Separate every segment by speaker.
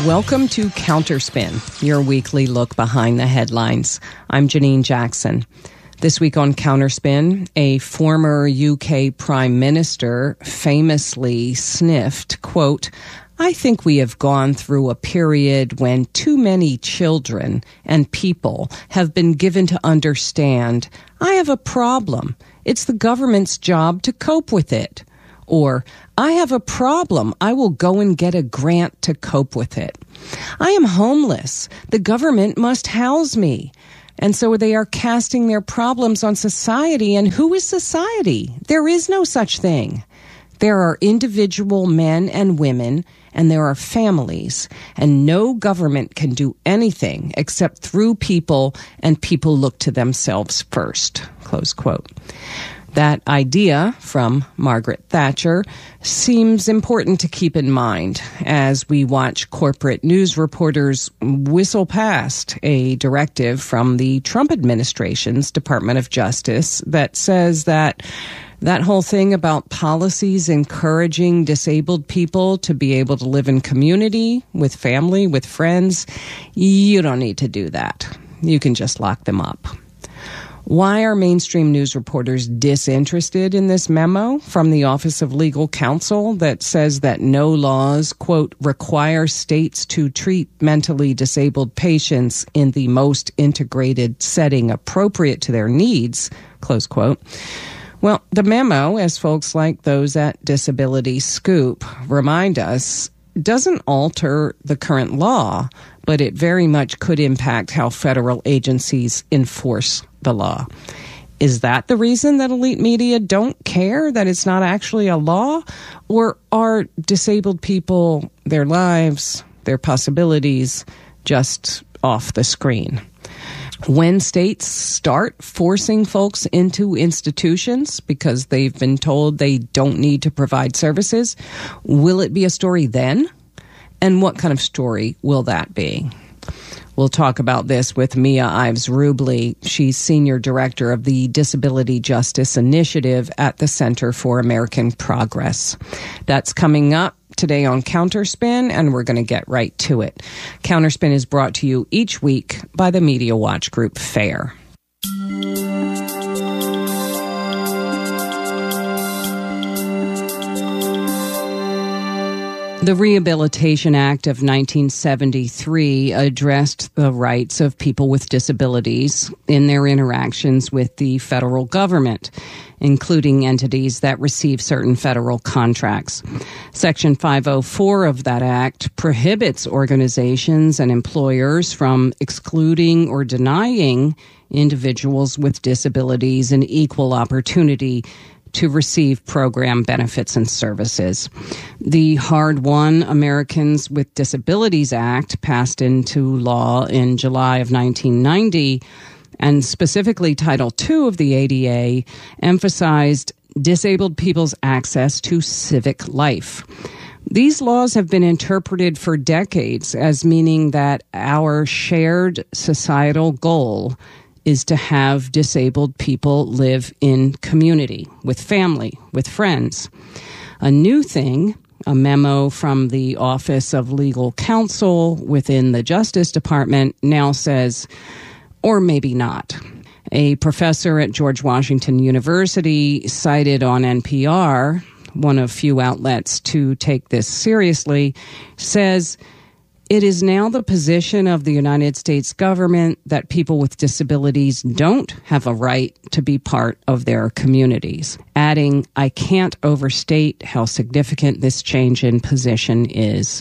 Speaker 1: Welcome to Counterspin, your weekly look behind the headlines. I'm Janine Jackson. This week on Counterspin, a former UK Prime Minister famously sniffed, quote, "I think we have gone through a period when too many children and people have been given to understand, I have a problem. It's the government's job to cope with it." Or, "I have a problem. I will go and get a grant to cope with it." "I am homeless. The government must house me." And so they are casting their problems on society. And who is society? There is no such thing. There are individual men and women, and there are families. And no government can do anything except through people, and people look to themselves first. Close quote. That idea from Margaret Thatcher seems important to keep in mind as we watch corporate news reporters whistle past a directive from the Trump administration's Department of Justice that says that whole thing about policies encouraging disabled people to be able to live in community, with family, with friends, you don't need to do that. You can just lock them up. Why are mainstream news reporters disinterested in this memo from the Office of Legal Counsel that says that no laws, quote, require states to treat mentally disabled patients in the most integrated setting appropriate to their needs, close quote? Well, the memo, as folks like those at Disability Scoop remind us, doesn't alter the current law, but it very much could impact how federal agencies enforce the law. Is that the reason that elite media don't care that it's not actually a law? Or are disabled people, their lives, their possibilities, just off the screen? When states start forcing folks into institutions because they've been told they don't need to provide services, will it be a story then? And what kind of story will that be? We'll talk about this with Mia Ives Rubley. She's Senior Director of the Disability Justice Initiative at the Center for American Progress. That's coming up today on Counterspin, and we're going to get right to it. Counterspin is brought to you each week by the Media Watch Group FAIR. The Rehabilitation Act of 1973 addressed the rights of people with disabilities in their interactions with the federal government, including entities that receive certain federal contracts. Section 504 of that act prohibits organizations and employers from excluding or denying individuals with disabilities an equal opportunity to receive program benefits and services. The hard-won Americans with Disabilities Act passed into law in July of 1990, and specifically Title II of the ADA emphasized disabled people's access to civic life. These laws have been interpreted for decades as meaning that our shared societal goal is to have disabled people live in community, with family, with friends. A new thing, a memo from the Office of Legal Counsel within the Justice Department now says, or maybe not. A professor at George Washington University cited on NPR, one of few outlets to take this seriously, says, "It is now the position of the United States government that people with disabilities don't have a right to be part of their communities," adding, "I can't overstate how significant this change in position is."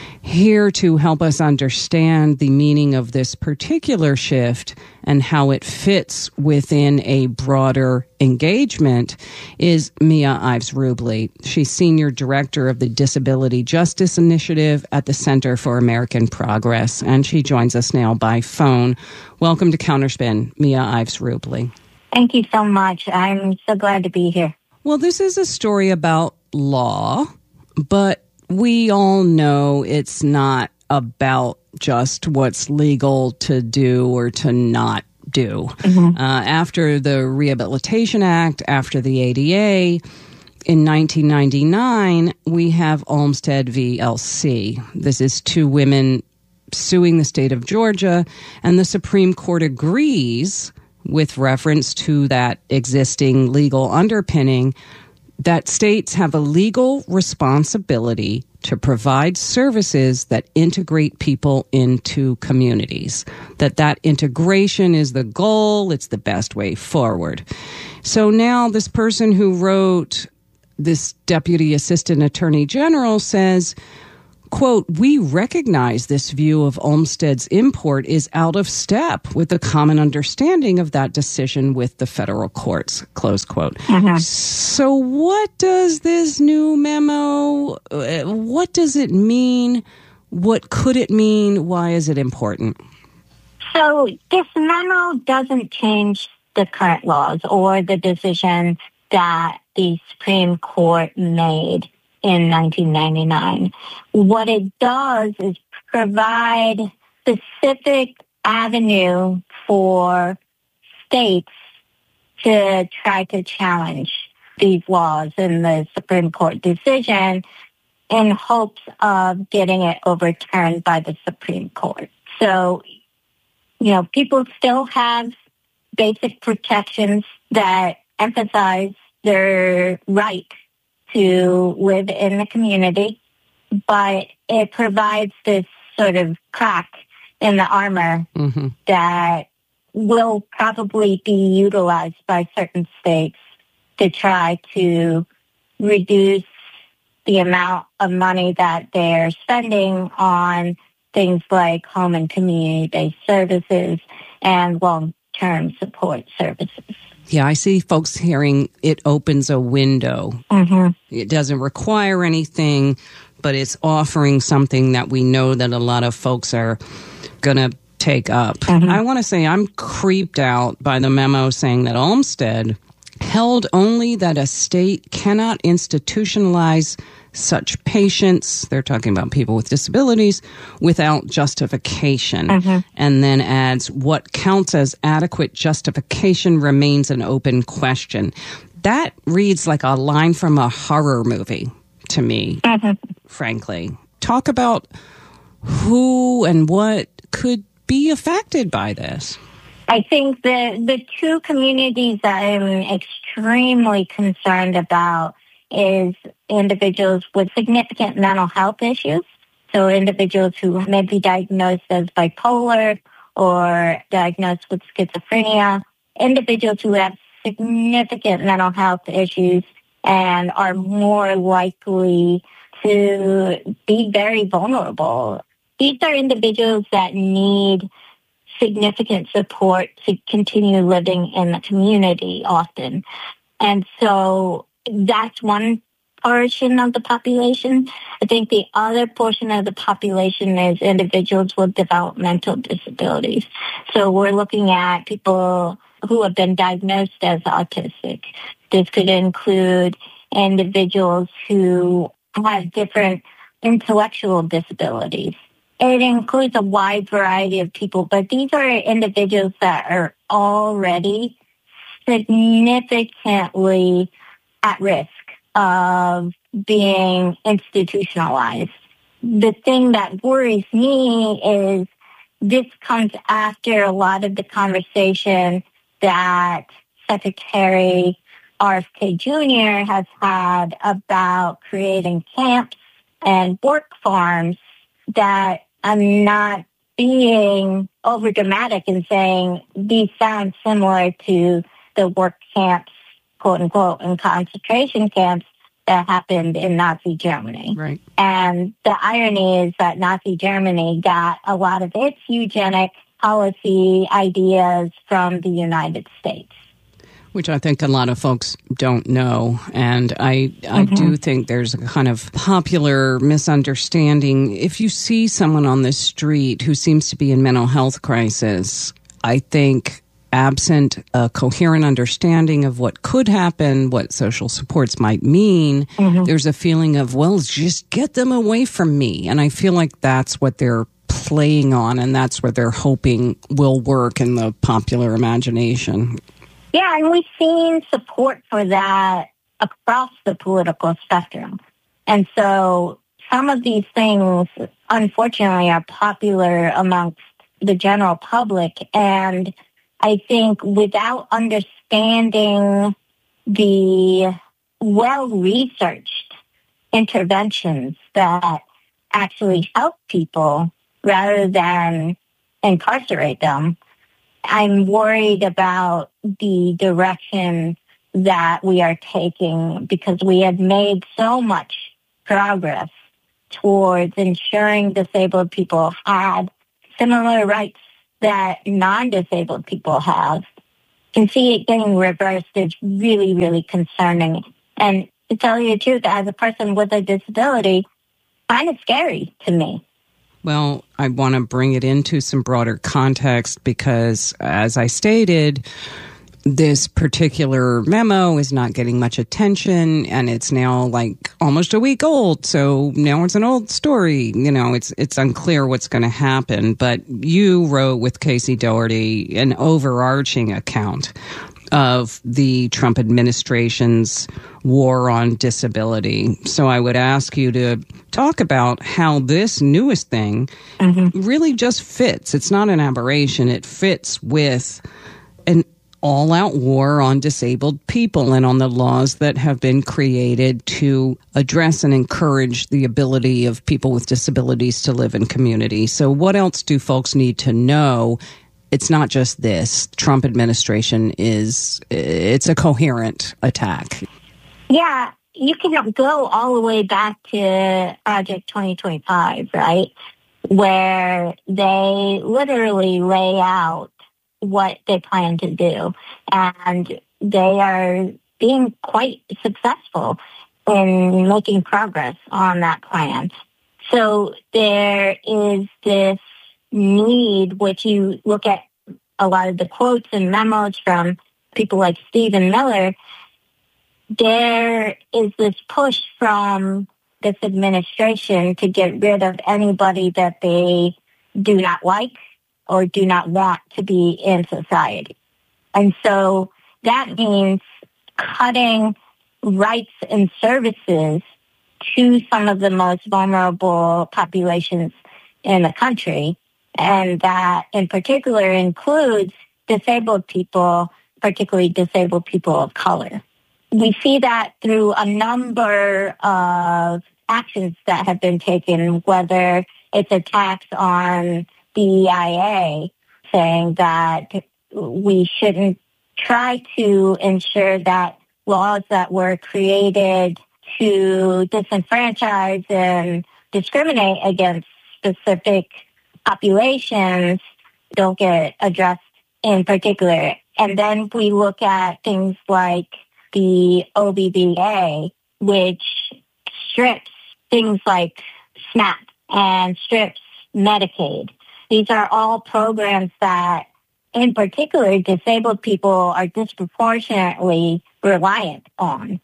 Speaker 1: Here to help us understand the meaning of this particular shift and how it fits within a broader engagement is Mia Ives Rubley. She's Senior Director of the Disability Justice Initiative at the Center for American Progress, and she joins us now by phone. Welcome to Counterspin, Mia Ives Rubley.
Speaker 2: Thank you so much. I'm so glad to be here.
Speaker 1: Well, this is a story about law, but we all know it's not about just what's legal to do or to not do. Mm-hmm. After the Rehabilitation Act, after the ADA, In 1999, we have Olmstead v. LC. This is two women suing the state of Georgia, and the Supreme Court agrees with reference to that existing legal underpinning that states have a legal responsibility to provide services that integrate people into communities, that integration is the goal, it's the best way forward. So now this person who wrote this Deputy Assistant Attorney General says, quote, "We recognize this view of Olmstead's import is out of step with the common understanding of that decision with the federal courts," close quote. Mm-hmm. So what does this new memo, what does it mean? What could it mean? Why is it important?
Speaker 2: So this memo doesn't change the current laws or the decision that the Supreme Court made in 1999. What it does is provide specific avenue for states to try to challenge these laws in the Supreme Court decision in hopes of getting it overturned by the Supreme Court. So, people still have basic protections that emphasize their right to live in the community, but it provides this sort of crack in the armor mm-hmm. that will probably be utilized by certain states to try to reduce the amount of money that they're spending on things like home and community-based services and long-term support services.
Speaker 1: Yeah, I see folks hearing it opens a window. Mm-hmm. It doesn't require anything, but it's offering something that we know that a lot of folks are going to take up. Mm-hmm. I want to say I'm creeped out by the memo saying that Olmstead held only that a state cannot institutionalize such patients, they're talking about people with disabilities, without justification. Mm-hmm. And then adds, what counts as adequate justification remains an open question. That reads like a line from a horror movie to me, mm-hmm. frankly. Talk about who and what could be affected by this.
Speaker 2: I think the two communities that I'm extremely concerned about is individuals with significant mental health issues. So individuals who may be diagnosed as bipolar or diagnosed with schizophrenia, individuals who have significant mental health issues and are more likely to be very vulnerable. These are individuals that need significant support to continue living in the community often. And so that's one portion of the population. I think the other portion of the population is individuals with developmental disabilities. So we're looking at people who have been diagnosed as autistic. This could include individuals who have different intellectual disabilities. It includes a wide variety of people, but these are individuals that are already significantly at risk of being institutionalized. The thing that worries me is this comes after a lot of the conversation that Secretary RFK Jr. has had about creating camps and work farms that I'm not being overdramatic in saying these sound similar to the work camps, quote unquote, and concentration camps that happened in Nazi Germany.
Speaker 1: Right.
Speaker 2: And the irony is that Nazi Germany got a lot of its eugenic policy ideas from the United States.
Speaker 1: Which I think a lot of folks don't know. And I do think there's a kind of popular misunderstanding. If you see someone on the street who seems to be in mental health crisis, I think absent a coherent understanding of what could happen, what social supports might mean, there's a feeling of, well, just get them away from me. And I feel like that's what they're playing on, and that's what they're hoping will work in the popular imagination.
Speaker 2: Yeah, and we've seen support for that across the political spectrum. And so some of these things, unfortunately, are popular amongst the general public. And I think without understanding the well-researched interventions that actually help people rather than incarcerate them, I'm worried about the direction that we are taking, because we have made so much progress towards ensuring disabled people have similar rights that non-disabled people have. And see it getting reversed is really, really concerning. And to tell you the truth, as a person with a disability, kind of scary to me.
Speaker 1: Well, I want to bring it into some broader context because, as I stated, this particular memo is not getting much attention, and it's now like almost a week old. So now it's an old story. You know, it's unclear what's going to happen. But you wrote with Casey Doherty an overarching account of the Trump administration's war on disability. So I would ask you to talk about how this newest thing really just fits. It's not an aberration. It fits with an all-out war on disabled people and on the laws that have been created to address and encourage the ability of people with disabilities to live in community. So what else do folks need to know? It's not just this. Trump administration it's a coherent attack.
Speaker 2: Yeah, you can go all the way back to Project 2025, right? Where they literally lay out what they plan to do. And they are being quite successful in making progress on that plan. So there is this need, which you look at a lot of the quotes and memos from people like Stephen Miller, there is this push from this administration to get rid of anybody that they do not like or do not want to be in society. And so that means cutting rights and services to some of the most vulnerable populations in the country. And that in particular includes disabled people, particularly disabled people of color. We see that through a number of actions that have been taken, whether it's attacks on BEIA, saying that we shouldn't try to ensure that laws that were created to disenfranchise and discriminate against specific populations don't get addressed in particular. And then we look at things like the OBBA, which strips things like SNAP and strips Medicaid. These are all programs that, in particular, disabled people are disproportionately reliant on.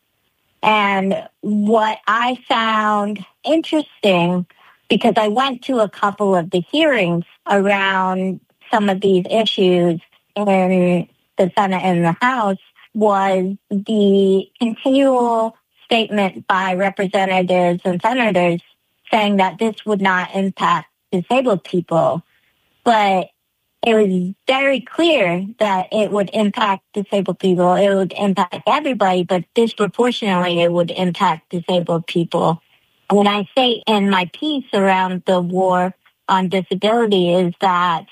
Speaker 2: And what I found interesting, because I went to a couple of the hearings around some of these issues in the Senate and the House, was the continual statement by representatives and senators saying that this would not impact disabled people. But it was very clear that it would impact disabled people. It would impact everybody, but disproportionately it would impact disabled people. What I say in my piece around the war on disability is that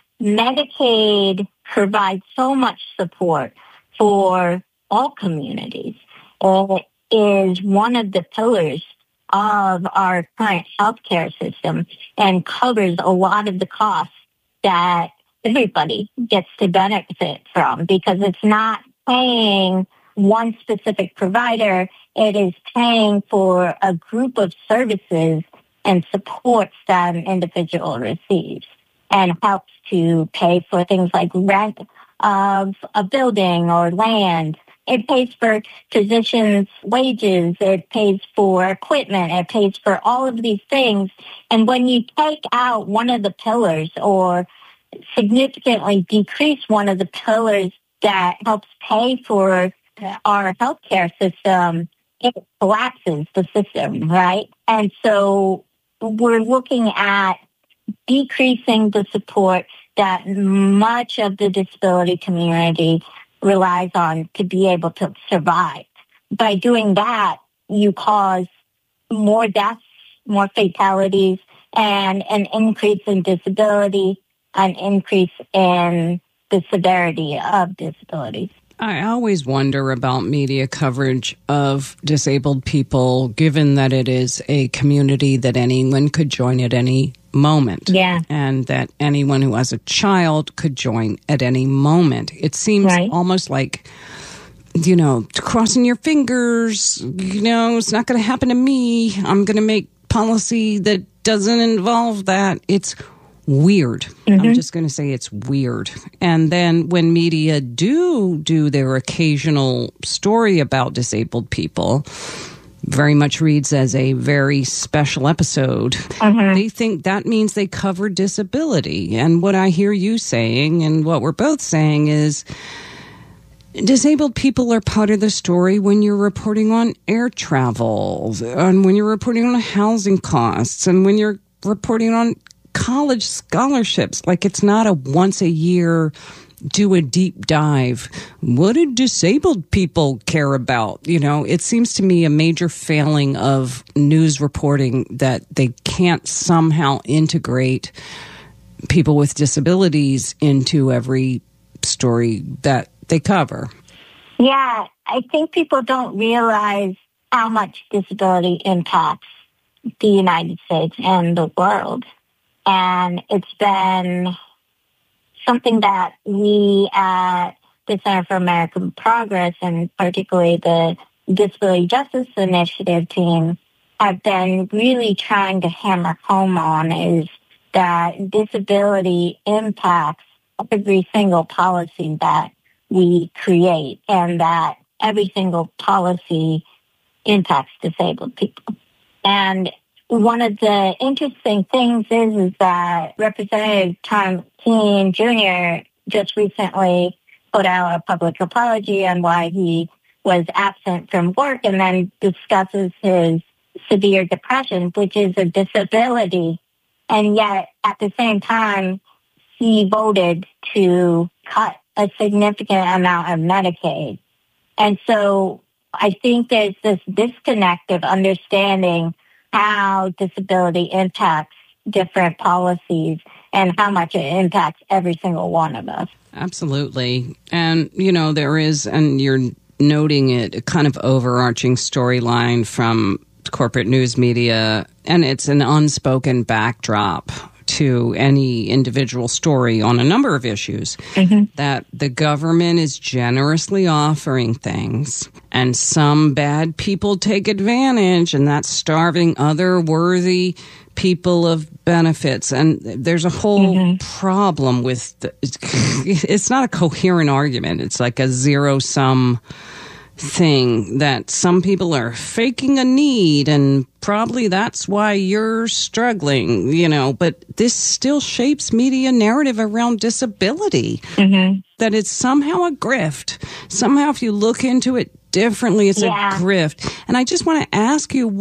Speaker 2: Medicaid provides so much support for all communities. It is one of the pillars of our current healthcare system and covers a lot of the costs that everybody gets to benefit from, because it's not paying one specific provider. It is paying for a group of services and supports that an individual receives, and helps to pay for things like rent of a building or land. It pays for physicians' wages. It pays for equipment. It pays for all of these things. And when you take out one of the pillars or significantly decrease one of the pillars that helps pay for our healthcare system, it collapses the system, right? And so we're looking at decreasing the support that much of the disability community relies on to be able to survive. By doing that, you cause more deaths, more fatalities, and an increase in disability, an increase in the severity of disabilities.
Speaker 1: I always wonder about media coverage of disabled people, given that it is a community that anyone could join at any moment.
Speaker 2: Yeah.
Speaker 1: And that anyone who has a child could join at any moment. It seems almost like, crossing your fingers, it's not going to happen to me. I'm going to make policy that doesn't involve that. It's weird. I'm just going to say it's weird. And then when media do their occasional story about disabled people, very much reads as a very special episode. They think that means they cover disability. And what I hear you saying and what we're both saying is disabled people are part of the story when you're reporting on air travel and when you're reporting on housing costs and when you're reporting on college scholarships. Like, it's not a once a year do a deep dive. What do disabled people care about? It seems to me a major failing of news reporting that they can't somehow integrate people with disabilities into every story that they cover.
Speaker 2: Yeah, I think people don't realize how much disability impacts the United States and the world. And it's been something that we at the Center for American Progress, and particularly the Disability Justice Initiative team, have been really trying to hammer home on, is that disability impacts every single policy that we create, and that every single policy impacts disabled people. And one of the interesting things is that Representative Tom Keene Jr. just recently put out a public apology on why he was absent from work, and then discusses his severe depression, which is a disability. And yet, at the same time, he voted to cut a significant amount of Medicaid. And so I think there's this disconnect of understanding how disability impacts different policies and how much it impacts every single one of us.
Speaker 1: Absolutely. And, there is, and you're noting it, a kind of overarching storyline from corporate news media, and it's an unspoken backdrop to any individual story on a number of issues, that the government is generously offering things and some bad people take advantage, and that's starving other worthy people of benefits. And there's a whole problem with it's not a coherent argument. It's like a zero-sum thing that some people are faking a need, and probably that's why you're struggling, but this still shapes media narrative around disability, that it's somehow a grift. Somehow, if you look into it differently, it's a grift. And I just want to ask you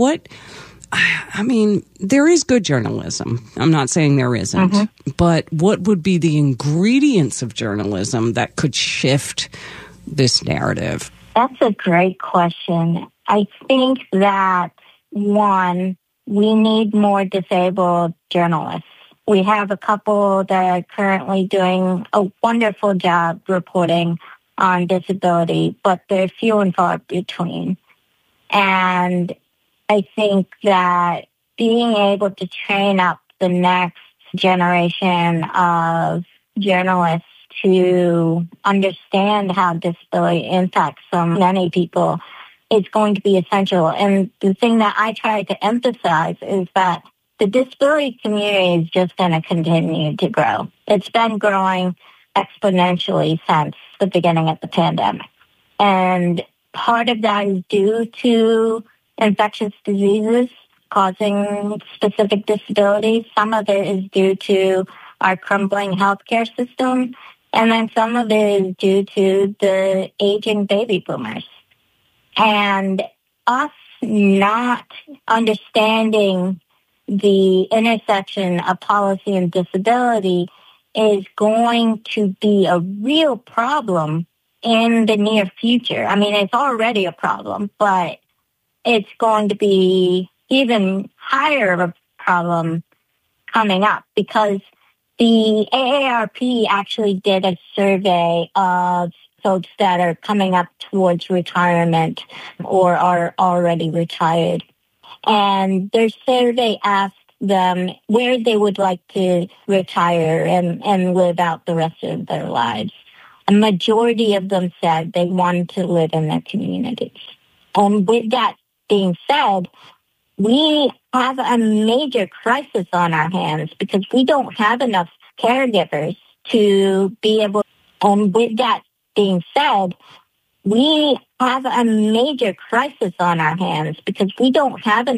Speaker 1: there is good journalism. I'm not saying there isn't, but what would be the ingredients of journalism that could shift this narrative?
Speaker 2: That's a great question. I think that, one, we need more disabled journalists. We have a couple that are currently doing a wonderful job reporting on disability, but they're few and far between. And I think that being able to train up the next generation of journalists to understand how disability impacts so many people is going to be essential. And the thing that I try to emphasize is that the disability community is just going to continue to grow. It's been growing exponentially since the beginning of the pandemic. And part of that is due to infectious diseases causing specific disabilities. Some of it is due to our crumbling healthcare system. And then some of it is due to the aging baby boomers. And us not understanding the intersection of policy and disability is going to be a real problem in the near future. I mean, it's already a problem, but it's going to be even higher of a problem coming up, because the AARP actually did a survey of folks that are coming up towards retirement or are already retired. And their survey asked them where they would like to retire and live out the rest of their lives. A majority of them said they wanted to live in their communities. And with that being said, we have a major crisis on our hands because we don't have enough caregivers to be able. And with that being said, we have a major crisis on our hands because we don't have enough